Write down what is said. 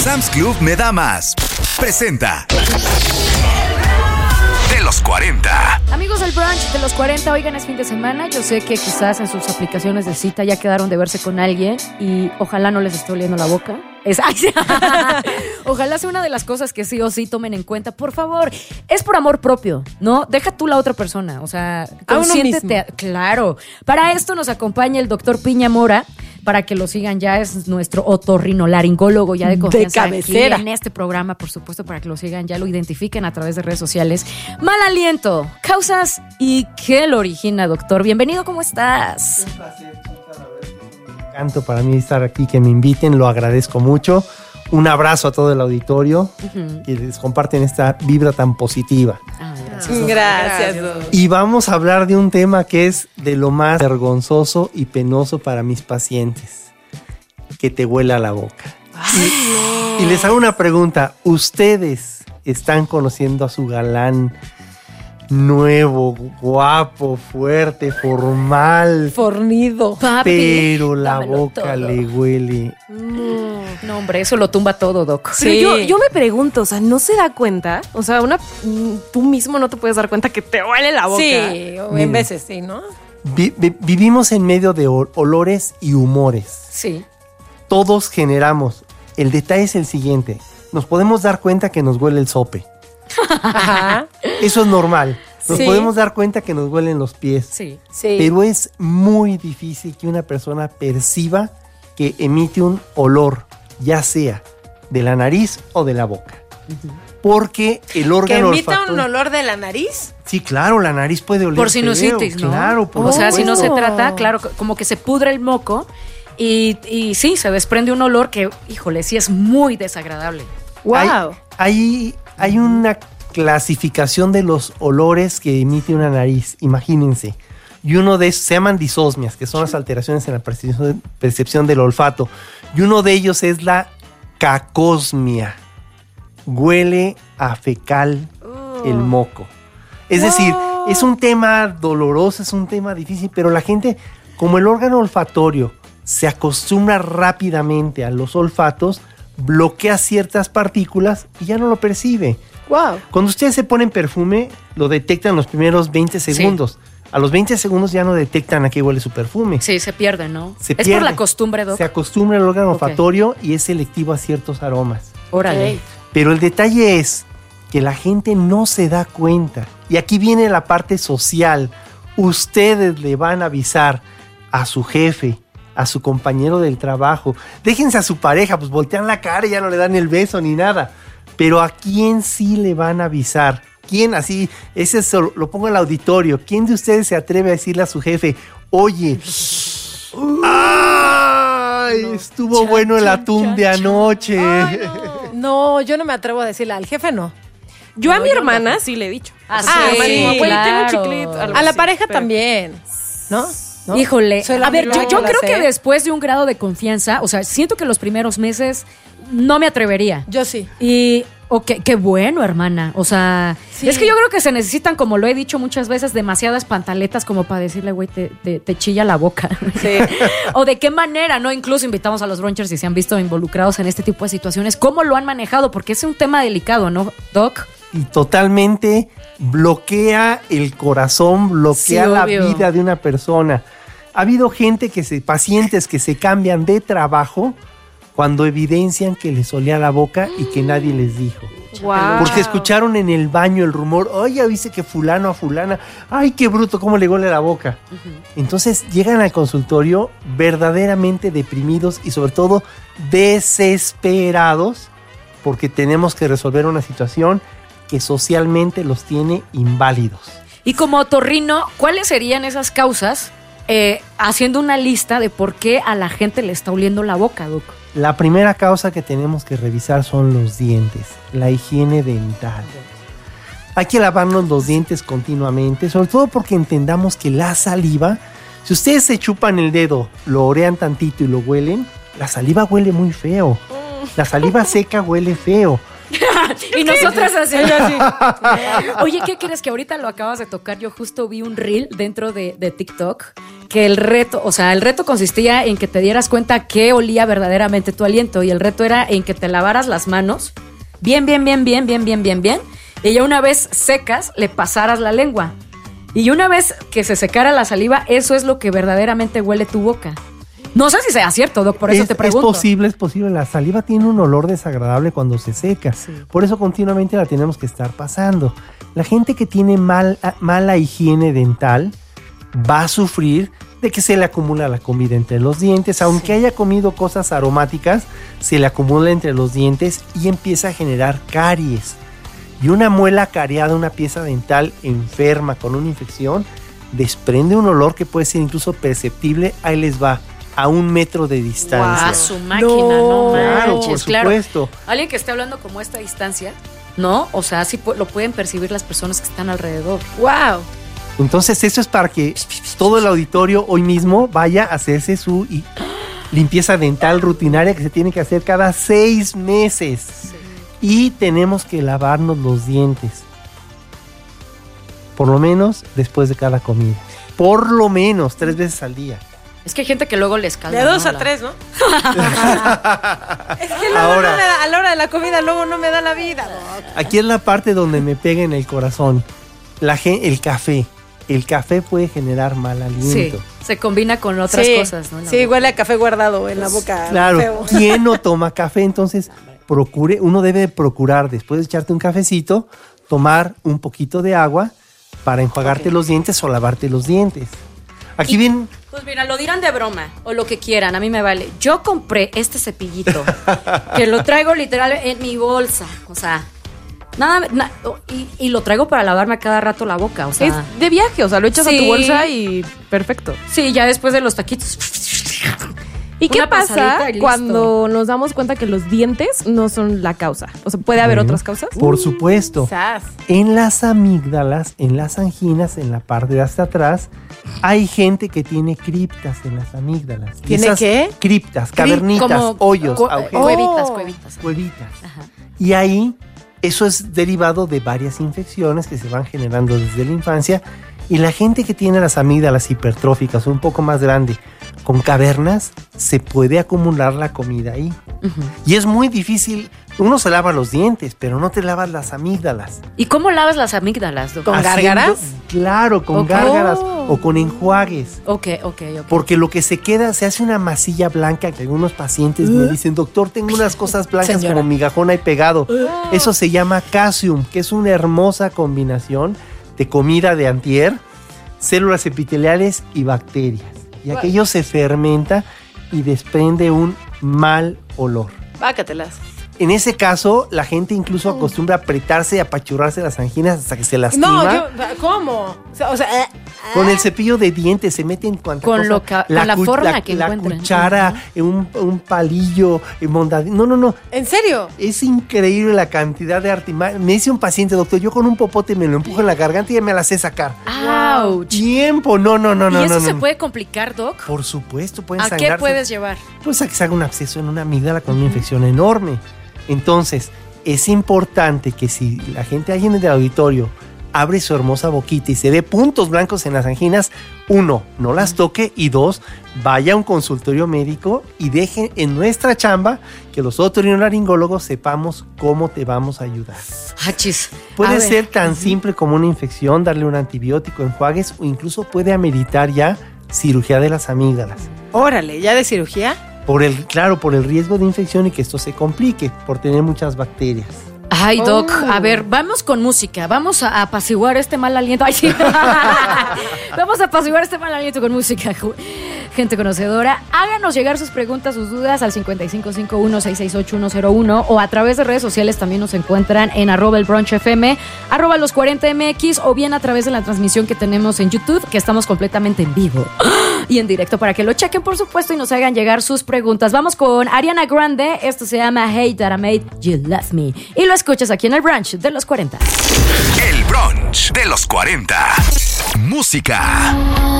Sam's Club me da más. Presenta De los 40. Amigos del brunch de los 40, oigan, es fin de semana. Yo sé que quizás en sus aplicaciones de cita ya quedaron de verse con alguien y ojalá no les esté oliendo la boca. Ojalá sea una de las cosas que sí o sí tomen en cuenta. Por favor, es por amor propio, ¿no? Deja tú la otra persona, o sea, consiéntete. Claro. Para esto nos acompaña el doctor Piña Mora, para que lo sigan ya, es nuestro otorrinolaringólogo ya de confianza de cabecera aquí en este programa, por supuesto, para que lo sigan, ya lo identifiquen a través de redes sociales. Mal aliento, causas y qué lo origina, doctor. Bienvenido, ¿cómo estás? Un placer, chica, la verdad es que es un encanto para mí estar aquí, que me inviten, lo agradezco mucho. Un abrazo a todo el auditorio que les comparten esta vibra tan positiva. Gracias. Y vamos a hablar de un tema que es de lo más vergonzoso y penoso para mis pacientes: que te huela la boca. Y les hago una pregunta: ¿ustedes están conociendo a su galán nuevo, guapo, fuerte, formal, fornido, papi, pero la dámelo boca todo. le huele? No, hombre, eso lo tumba todo, doc. Pero yo me pregunto, o sea, ¿no se da cuenta? O sea, tú mismo no te puedes dar cuenta que te huele la boca. Sí, o en veces sí, ¿no? Vivimos en medio de olores y humores. Sí. Todos generamos. El detalle es el siguiente: nos podemos dar cuenta que nos huele el sope. Ajá. Eso es normal. Nos Sí. podemos dar cuenta que nos huelen los pies. Sí. Sí. Pero es muy difícil que una persona perciba que emite un olor, ya sea de la nariz o de la boca. Porque el ¿Que órgano emita un olfatorio... olor de la nariz? Sí, claro, la nariz puede oler Por sinusitis, feo, ¿no? Claro, por O sea, si no se supuesto. trata, claro, como que se pudre el moco y sí, se desprende un olor que, híjole, sí es muy desagradable. Wow. Hay una clasificación de los olores que emite una nariz, imagínense. Y uno de esos se llaman disosmias, que son las alteraciones en la percepción del olfato. Y uno de ellos es la cacosmia. Huele a fecal el moco. Es decir, es un tema doloroso, es un tema difícil, pero la gente, como el órgano olfatorio se acostumbra rápidamente a los olfatos, bloquea ciertas partículas y ya no lo percibe. Wow. Cuando ustedes se ponen perfume, lo detectan los primeros 20 segundos. A los 20 segundos ya no detectan a qué huele su perfume. Sí, se pierde, ¿no? Se es pierde. por la costumbre, doc. Se acostumbra el órgano Ok. olfatorio y es selectivo a ciertos aromas. Órale. Pero el detalle es que la gente no se da cuenta. Y aquí viene la parte social. Ustedes le van a avisar a su jefe, a su compañero del trabajo. Déjense a su pareja, pues voltean la cara y ya no le dan el beso ni nada. Pero ¿a quién sí le van a avisar? ¿Quién así? Ese lo pongo en el auditorio. ¿Quién de ustedes se atreve a decirle a su jefe: oye, ¡ay! Estuvo bueno el atún de anoche. No, yo no me atrevo a decirle al jefe, no. Yo a mi hermana sí le he dicho. Ah, sí, sí, güey, tiene un claro. chiclito, algo A la así, pareja pero- también, ¿no? ¿No? Híjole, Soy la a ver, amiga yo que la creo sé. que después de un grado de confianza, o sea, siento que los primeros meses no me atrevería. Yo sí. Y, qué bueno, hermana. O sea, Sí. es que yo creo que se necesitan, como lo he dicho muchas veces, demasiadas pantaletas como para decirle, güey, te chilla la boca. Sí. O de qué manera, ¿no? Incluso invitamos a los brunchers si se han visto involucrados en este tipo de situaciones, cómo lo han manejado, porque es un tema delicado, ¿no, Doc? Y totalmente bloquea el corazón, bloquea Sí, la obvio. vida de una persona. Ha habido pacientes que se cambian de trabajo cuando evidencian que les olía la boca y que nadie les dijo. Wow. Porque escucharon en el baño el rumor: oye, ¿viste que fulano a fulana? ¡Ay, qué bruto! ¿Cómo le huele la boca? Entonces llegan al consultorio verdaderamente deprimidos y sobre todo desesperados porque tenemos que resolver una situación que socialmente los tiene inválidos. Y como otorrino, ¿cuáles serían esas causas? Haciendo una lista de por qué a la gente le está oliendo la boca, Doc. La primera causa que tenemos que revisar son los dientes, la higiene dental. Hay que lavarnos los dientes continuamente, sobre todo porque entendamos que la saliva, si ustedes se chupan el dedo, lo orean tantito y lo huelen, la saliva huele muy feo. La saliva seca huele feo. Y nosotras así. Oye, ¿qué crees? Que ahorita lo acabas de tocar. Yo justo vi un reel dentro de TikTok que el reto consistía en que te dieras cuenta qué olía verdaderamente tu aliento, y el reto era en que te lavaras las manos bien, y ya una vez secas le pasaras la lengua, y una vez que se secara la saliva, eso es lo que verdaderamente huele tu boca. No sé si sea cierto, Doc, por eso te pregunto. Es posible. La saliva tiene un olor desagradable cuando se seca. Sí. Por eso continuamente la tenemos que estar pasando. La gente que tiene mala higiene dental va a sufrir de que se le acumula la comida entre los dientes. Aunque haya comido cosas aromáticas, se le acumula entre los dientes y empieza a generar caries. Y una muela cariada, una pieza dental enferma con una infección, desprende un olor que puede ser incluso perceptible. Ahí les va. A 1 metro de distancia. ¡Wow! Su máquina, no manches. Claro, por supuesto. Alguien que esté hablando como a esta distancia, ¿no? O sea, sí lo pueden percibir las personas que están alrededor. ¡Wow! Entonces, eso es para que todo el auditorio hoy mismo vaya a hacerse su limpieza dental rutinaria que se tiene que hacer cada 6 meses. Sí. Y tenemos que lavarnos los dientes. Por lo menos después de cada comida. Por lo menos 3 veces al día. Es que hay gente que luego les calma. De 2 a 3, ¿no? Es que luego ahora, a la hora de la comida luego no me da la vida. Aquí es la parte donde me pega en el corazón. El café. El café puede generar mal aliento. Sí, se combina con otras cosas, ¿no? Sí, huele a café guardado en la boca. Claro, feo. ¿Quién no toma café? Entonces, uno debe procurar, después de echarte un cafecito, tomar un poquito de agua para enjuagarte los dientes o lavarte los dientes. Aquí bien. Pues mira, lo dirán de broma o lo que quieran, a mí me vale. Yo compré este cepillito que lo traigo literal en mi bolsa, o sea, y lo traigo para lavarme a cada rato la boca, o sea. Es de viaje, o sea, lo echas a tu bolsa y perfecto. Sí, ya después de los taquitos. ¿Y qué pasa cuando nos damos cuenta que los dientes no son la causa? O sea, ¿puede haber otras causas? Por supuesto. En las amígdalas, en las anginas, en la parte de hasta atrás, hay gente que tiene criptas en las amígdalas. ¿Tiene qué? Criptas, cavernitas, hoyos, agujeros. Cuevitas. Ajá. Y ahí, eso es derivado de varias infecciones que se van generando desde la infancia. Y la gente que tiene las amígdalas hipertróficas un poco más grande, con cavernas, se puede acumular la comida ahí. Uh-huh. Y es muy difícil. Uno se lava los dientes, pero no te lavas las amígdalas. ¿Y cómo lavas las amígdalas, doctor? ¿Con gárgaras? Claro, con gárgaras o con enjuagues. Ok. Porque lo que se queda, se hace una masilla blanca que algunos pacientes me dicen, doctor, tengo unas cosas blancas como migajón ahí pegado. Eso se llama calcium, que es una hermosa combinación de comida de antier, células epiteliales y bacterias. Y aquello se fermenta y desprende un mal olor. Bácatelas. En ese caso, la gente incluso acostumbra a apretarse y apachurrarse las anginas hasta que se lastima. No, ¿cómo? O sea, con el cepillo de dientes se meten cuanta con cosa. Con la forma que la encuentran. Cuchara, un palillo, mondadillo. No. ¿En serio? Es increíble la cantidad de artimañas. Me dice un paciente, doctor, yo con un popote me lo empujo en la garganta y ya me la sé sacar. ¡Auch! Tiempo, no. ¿Y eso se puede complicar, Doc? Por supuesto, pueden ¿A sangrarse. qué puedes llevar? Pues a que se haga un absceso en una amígdala con una infección enorme. Entonces, es importante que si la gente, alguien del auditorio, abre su hermosa boquita y se ve puntos blancos en las anginas, 1, no las toque, y 2, vaya a un consultorio médico y deje en nuestra chamba que los otorrinolaringólogos sepamos cómo te vamos a ayudar. Achis. Puede ser tan simple como una infección, darle un antibiótico, enjuagues, o incluso puede ameritar ya cirugía de las amígdalas. Órale, ¿ya de cirugía? Por el riesgo de infección y que esto se complique, por tener muchas bacterias. Ay, Doc, a ver, vamos con música. Vamos a apaciguar este mal aliento. Ay, sí. Vamos a apaciguar este mal aliento con música. Gente conocedora, háganos llegar sus preguntas, sus dudas al 5551-668-101 o a través de redes sociales también nos encuentran en @elbrunchfm, @los40mx o bien a través de la transmisión que tenemos en YouTube, que estamos completamente en vivo y en directo para que lo chequen, por supuesto, y nos hagan llegar sus preguntas. Vamos con Ariana Grande. Esto se llama Hey That I Made You Love Me. Y lo escuchas aquí en el brunch de los 40. El brunch de los 40. Música.